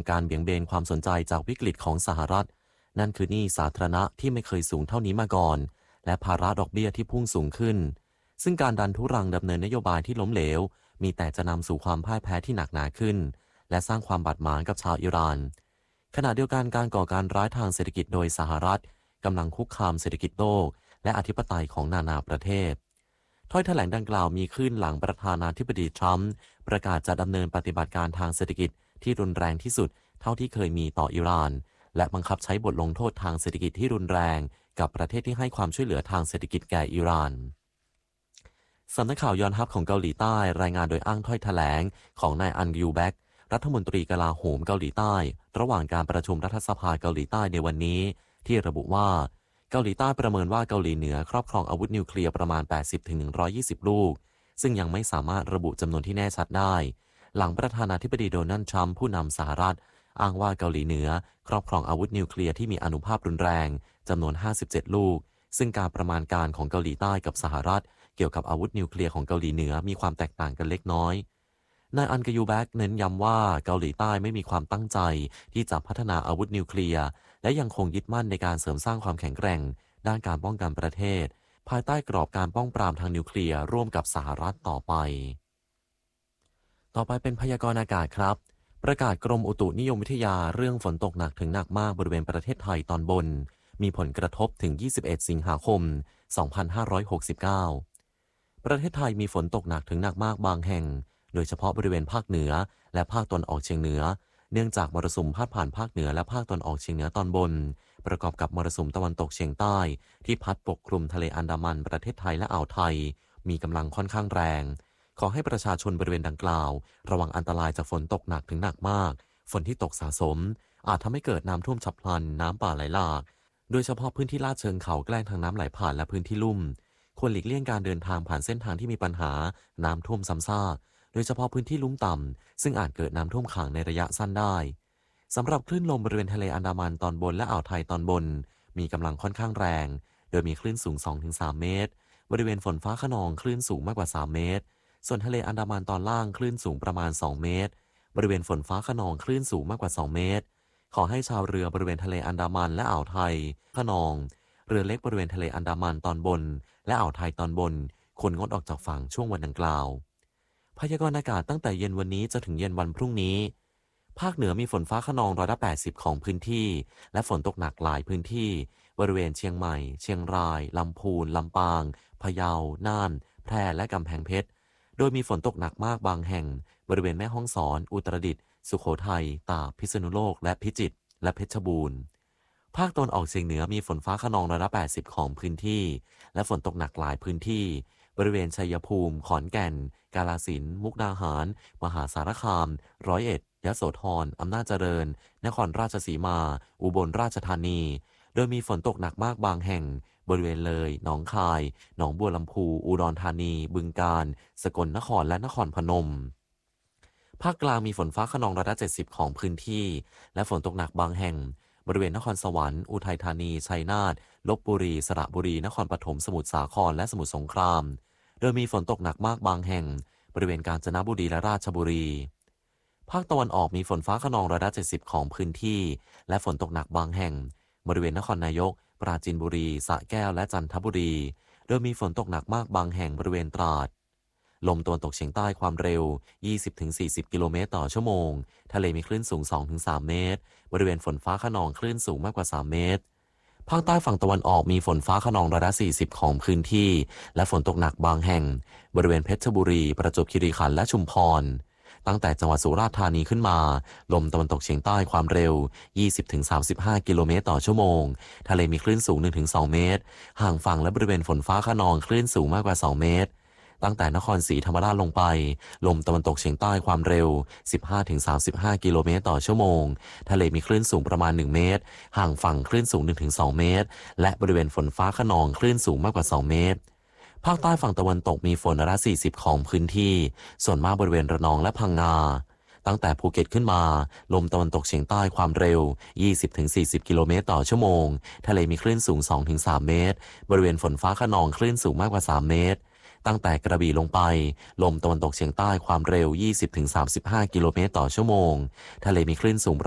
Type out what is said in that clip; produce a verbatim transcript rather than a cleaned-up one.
งการเบี่ยงเบนความสนใจจากวิกฤตของสหรัฐนั่นคือหนี้สาธารณะที่ไม่เคยสูงเท่านี้มาก่อนและภาระดอกเบี้ยที่พุ่งสูงขึ้นซึ่งการดันทุรังดำเนินนโยบายที่ล้มเหลวมีแต่จะนำสู่ความพ่ายแพ้ที่หนักหนาขึ้นและสร้างความบาดหมางกับชาวอิหร่านขณะเดียวกันการก่อการร้ายทางเศรษฐกิจโดยสหรัฐกำลังคุกคามเศรษฐกิจโลกและอธิปไตยของนานาประเทศถ้อยแถลงดังกล่าวมีขึ้นหลังประธานาธิบดีทรัมป์ประกาศจะดำเนินปฏิบัติการทางเศรษฐกิจที่รุนแรงที่สุดเท่าที่เคยมีต่ออิหร่านและบังคับใช้บทลงโทษทางเศรษฐกิจที่รุนแรงกับประเทศที่ให้ความช่วยเหลือทางเศรษฐกิจแก่อิหร่านสำนักข่าวยอนฮับของเกาหลีใต้รายงานโดยอ้างถ้อยแถลงของนายอันยูแบกรัฐมนตรีกลาโหมเกาหลีใต้ระหว่างการประชุมรัฐสภาเกาหลีใต้ในวันนี้ที่ระบุว่าเกาหลีใต้ประเมินว่าเกาหลีเหนือครอบครองอาวุธนิวเคลียร์ประมาณ แปดสิบถึงหนึ่งร้อยยี่สิบ ลูกซึ่งยังไม่สามารถระบุจำนวนที่แน่ชัดได้หลังประธานาธิบดีโดนัลด์ทรัมป์ผู้นำสหรัฐอ้างว่าเกาหลีเหนือครอบครองอาวุธนิวเคลียร์ที่มีอานุภาพรุนแรงจำนวนห้าสิบเจ็ดลูกซึ่งการประมาณการของเกาหลีใต้กับสหรัฐเกี่ยวกับอาวุธนิวเคลียร์ของเกาหลีเหนือมีความแตกต่างกันเล็กน้อยนายอันกยูแบกเน้นย้ำว่าเกาหลีใต้ไม่มีความตั้งใจที่จะพัฒนาอาวุธนิวเคลียร์และยังคงยึดมั่นในการเสริมสร้างความแข็งแกร่งด้านการป้องกันประเทศภายใต้กรอบการป้องปรามทางนิวเคลียร์ร่วมกับสหรัฐต่อไปต่อไปเป็นพยากรณ์อากาศครับประกาศกรมอุตุนิยมวิทยาเรื่องฝนตกหนักถึงหนักมากบริเวณประเทศไทยตอนบนมีผลกระทบถึงยี่สิบเอ็ดสิงหาคมสองพันห้าร้อยหกสิบเก้าประเทศไทยมีฝนตกหนักถึงหนักมากบางแห่งโดยเฉพาะบริเวณภาคเหนือและภาคตะวันออกเฉียงเหนือเนื่องจากมรสุมพาดผ่านภาคเหนือและภาคตะวันออกเฉียงเหนือตอนบนประกอบกับมรสุมตะวันตกเฉียงใต้ที่พัดปกคลุมทะเลอันดามันประเทศไทยและอ่าวไทยมีกำลังค่อนข้างแรงขอให้ประชาชนบริเวณดังกล่าวระวังอันตรายจากฝนตกหนักถึงหนักมากฝนที่ตกสะสมอาจทำให้เกิดน้ำท่วมฉับพลันน้ำป่าไหลหลากโดยเฉพาะพื้นที่ลาดเชิงเขาใกล้ทางน้ำไหลผ่านและพื้นที่ลุ่มควรหลีกเลี่ยงการเดินทางผ่านเส้นทางที่มีปัญหาน้ำท่วมซ้ำซากโดยเฉพาะพื้นที่ลุ่มต่ำซึ่งอาจเกิดน้ำท่วมขังในระยะสั้นได้สำหรับคลื่นลมบริเวณทะเลอันดามันตอนบนและอ่าวไทยตอนบนมีกำลังค่อนข้างแรงโดยมีคลื่นสูง สองถึงสาม เมตรบริเวณฝนฟ้าคะนองคลื่นสูงมากกว่าสามเมตรส่วนทะเลอันดามันตอนล่างคลื่นสูงประมาณสองเมตรบริเวณฝนฟ้าคะนองคลื่นสูงมากกว่าสองเมตรขอให้ชาวเรือบริเวณทะเลอันดามันและอ่าวไทยคะนองเรือเล็กบริเวณทะเลอันดามันตอนบนและอ่าวไทยตอนบนควรงดออกจากฝั่งช่วงวันดังกล่าวพยากรณ์อากาศตั้งแต่เย็นวันนี้จนถึงเย็นวันพรุ่งนี้ภาคเหนือมีฝนฟ้าคะนองร้อยละแปดสิบของพื้นที่และฝนตกหนักหลายพื้นที่บริเวณเชียงใหม่เชียงรายลำพูนลำปางพะเยาน่านแพร่และกำแพงเพชรโดยมีฝนตกหนักมากบางแห่งบริเวณแม่ฮ่องสอนอุตรดิตถ์สุโขทัยตากพิษณุโลกและพิจิตรและเพชรบูรณ์ภาคตะวันออกเฉียงเหนือมีฝนฟ้าคะนองร้อยละแปดสิบของพื้นที่และฝนตกหนักหลายพื้นที่บริเวณชัยภูมิขอนแก่นกาฬสินธุ์มุกดาหารมหาสารคามร้อยเอ็ดยโสธรอำนาจเจริญนครราชสีมาอุบลราชธานีโดยมีฝนตกหนักมากบางแห่งบริเวณเลยหนองคายหนองบัวลำพูอุดรธานีบึงกาฬสกลนครและนครพนมภาคกลางมีฝนฟ้าคะนองร้อยละเจ็ดสิบของพื้นที่และฝนตกหนักบางแห่งบริเวณนครสวรรค์อุทัยธานีชัยนาทลพบุรีสระบุรีนครปฐมสมุทรสาครและสมุทรสงครามโดยมีฝนตกหนักมากบางแห่งบริเวณกาญจนบุรีและราชบุรีภาคตะวันออกมีฝนฟ้าคะนองร้อยละเจ็ดสิบของพื้นที่และฝนตกหนักบางแห่งบริเวณนครนายกปราจีนบุรีสระแก้วและจันทบุรีโดยมีฝนตกหนักมากบางแห่งบริเวณตราดลมตะวันตกเฉียงใต้ความเร็ว ยี่สิบถึงสี่สิบ กิโลเมตรต่อชั่วโมงทะเลมีคลื่นสูง สองถึงสาม เมตรบริเวณฝนฟ้าคะนองคลื่นสูงมากกว่าสามเมตรภาคใต้ฝั่งตะวันออกมีฝนฟ้าคะนองร้อยละสี่สิบของพื้นที่และฝนตกหนักบางแห่งบริเวณเพชรบุรีประจวบคีรีขันธ์และชุมพรตั้งแต่จังหวัดสุราษฎร์ธานีขึ้นมาลมตะวันตกเฉียงใต้ความเร็ว ยี่สิบถึงสามสิบห้า กิโลเมตรต่อชั่วโมงทะเลมีคลื่นสูง หนึ่งถึงสอง เมตรห่างฝั่งและบริเวณฝนฟ้าคะนองคลื่นสูงมากกว่าสองเมตรตั้งแต่นครศรีธรรมราชลงไปลมตะวันตกเฉียงใต้ความเร็ว สิบห้าถึงสามสิบห้า กิโลเมตรต่อชั่วโมงทะเลมีคลื่นสูงประมาณหนึ่งเมตรห่างฝั่งคลื่นสูง หนึ่งถึงสอง เมตรและบริเวณฝนฟ้าคะนองคลื่นสูงมากกว่าสองเมตรภาคใต้ฝั่งตะวันตกมีฝนร้อยละสี่สิบของพื้นที่ส่วนมากบริเวณระนองและพังงาตั้งแต่ภูเก็ตขึ้นมาลมตะวันตกเฉียงใต้ความเร็ว ยี่สิบถึงสี่สิบ กิโลเมตรต่อชั่วโมงทะเลมีคลื่นสูง สองถึงสาม เมตรบริเวณฝนฟ้าคะนองคลื่นสูงมากกว่าสามเมตรตั้งแต่กระบี่ลงไปลมตะวันตกเฉียงใต้ความเร็ว ยี่สิบถึงสามสิบห้า กิโลเมตรต่อชั่วโมงทะเลมีคลื่นสูง